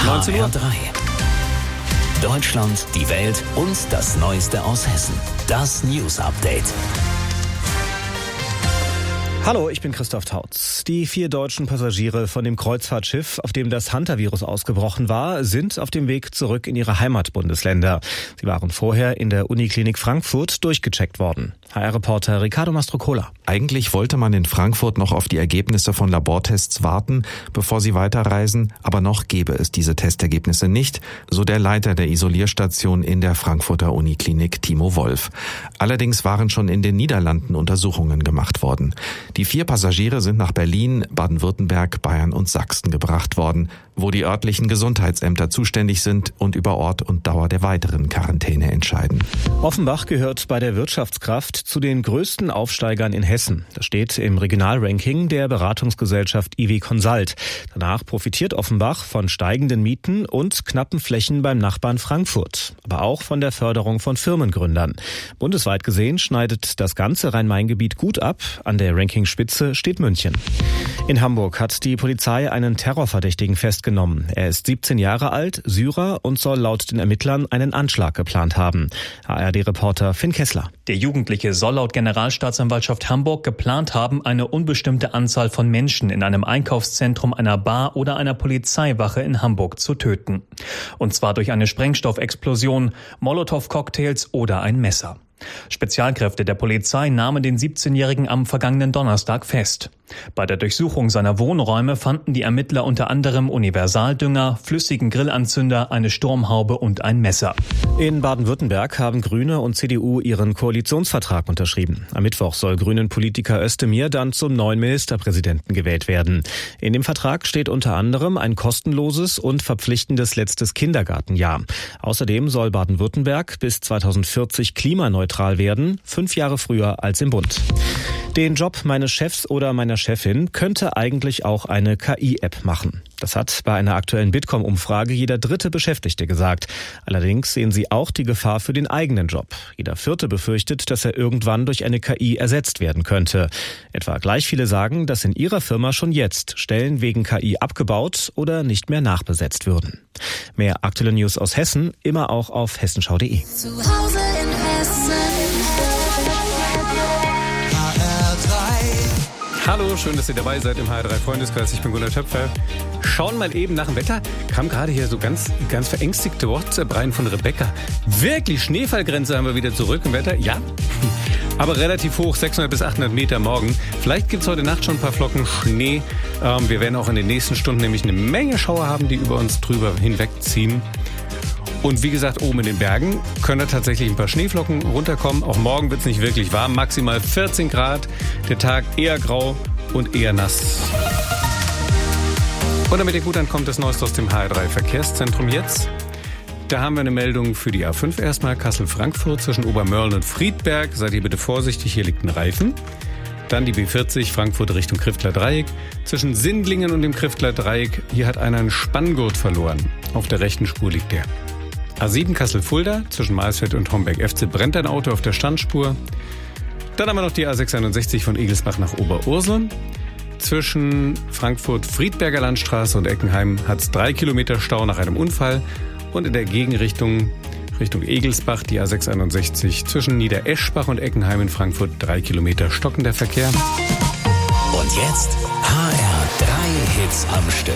19 Uhr. HR3. Deutschland, die Welt und das Neueste aus Hessen. Das News Update. Hallo, ich bin Christoph Tautz. Die 4 deutschen Passagiere von dem Kreuzfahrtschiff, auf dem das Hunter-Virus ausgebrochen war, sind auf dem Weg zurück in ihre Heimatbundesländer. Sie waren vorher in der Uniklinik Frankfurt durchgecheckt worden. HR-Reporter Ricardo Mastrocola. Eigentlich wollte man in Frankfurt noch auf die Ergebnisse von Labortests warten, bevor sie weiterreisen, aber noch gäbe es diese Testergebnisse nicht, so der Leiter der Isolierstation in der Frankfurter Uniklinik, Timo Wolf. Allerdings waren schon in den Niederlanden Untersuchungen gemacht worden. Die 4 Passagiere sind nach Berlin, Baden-Württemberg, Bayern und Sachsen gebracht worden, wo die örtlichen Gesundheitsämter zuständig sind und über Ort und Dauer der weiteren Quarantäne entscheiden. Offenbach gehört bei der Wirtschaftskraft zu den größten Aufsteigern in Hessen. Das steht im Regionalranking der Beratungsgesellschaft IW Consult. Danach profitiert Offenbach von steigenden Mieten und knappen Flächen beim Nachbarn Frankfurt, aber auch von der Förderung von Firmengründern. Bundesweit gesehen schneidet das ganze Rhein-Main-Gebiet gut ab. An der Rankingspitze steht München. In Hamburg hat die Polizei einen Terrorverdächtigen festgenommen. Er ist 17 Jahre alt, Syrer und soll laut den Ermittlern einen Anschlag geplant haben. ARD-Reporter Finn Kessler. Der Jugendliche soll laut Generalstaatsanwaltschaft Hamburg geplant haben, eine unbestimmte Anzahl von Menschen in einem Einkaufszentrum, einer Bar oder einer Polizeiwache in Hamburg zu töten. Und zwar durch eine Sprengstoffexplosion, Molotow-Cocktails oder ein Messer. Spezialkräfte der Polizei nahmen den 17-Jährigen am vergangenen Donnerstag fest. Bei der Durchsuchung seiner Wohnräume fanden die Ermittler unter anderem Universaldünger, flüssigen Grillanzünder, eine Sturmhaube und ein Messer. In Baden-Württemberg haben Grüne und CDU ihren Koalitionsvertrag unterschrieben. Am Mittwoch soll Grünen-Politiker Özdemir dann zum neuen Ministerpräsidenten gewählt werden. In dem Vertrag steht unter anderem ein kostenloses und verpflichtendes letztes Kindergartenjahr. Außerdem soll Baden-Württemberg bis 2040 klimaneutral werden, 5 Jahre früher als im Bund. Den Job meines Chefs oder meiner Chefin könnte eigentlich auch eine KI-App machen. Das hat bei einer aktuellen Bitkom-Umfrage jeder 3. Beschäftigte gesagt. Allerdings sehen sie auch die Gefahr für den eigenen Job. Jeder 4. befürchtet, dass er irgendwann durch eine KI ersetzt werden könnte. Etwa gleich viele sagen, dass in ihrer Firma schon jetzt Stellen wegen KI abgebaut oder nicht mehr nachbesetzt würden. Mehr aktuelle News aus Hessen, immer auch auf hessenschau.de. Zu Hause in Hessen. Hallo, schön, dass ihr dabei seid im HR3 Freundeskreis. Ich bin Gunnar Töpfer. Schauen mal eben nach dem Wetter. Kam gerade hier so ganz verängstigte WhatsApp rein von Rebecca. Wirklich, Schneefallgrenze haben wir wieder zurück im Wetter. Ja, aber relativ hoch, 600 bis 800 Meter morgen. Vielleicht gibt's heute Nacht schon ein paar Flocken Schnee. Wir werden auch in den nächsten Stunden nämlich eine Menge Schauer haben, die über uns drüber hinwegziehen. Und wie gesagt, oben in den Bergen können da tatsächlich ein paar Schneeflocken runterkommen. Auch morgen wird es nicht wirklich warm, maximal 14 Grad. Der Tag eher grau und eher nass. Und damit ihr gut ankommt, das Neueste aus dem HR3 Verkehrszentrum jetzt. Da haben wir eine Meldung für die A5 erstmal. Kassel-Frankfurt zwischen Obermörlen und Friedberg. Seid ihr bitte vorsichtig, hier liegt ein Reifen. Dann die B40 Frankfurt Richtung Kriftler Dreieck. Zwischen Sindlingen und dem Kriftler Dreieck. Hier hat einer einen Spanngurt verloren. Auf der rechten Spur liegt der. A7 Kassel-Fulda, zwischen Maisfeld und Homberg-Efze brennt ein Auto auf der Standspur. Dann haben wir noch die A661 von Egelsbach nach Oberursel. Zwischen Frankfurt-Friedberger Landstraße und Eckenheim hat es 3 Kilometer Stau nach einem Unfall. Und in der Gegenrichtung Richtung Egelsbach die A661 zwischen Niedereschbach und Eckenheim in Frankfurt 3 Kilometer stockender Verkehr. Und jetzt HR3 Hits am Stück.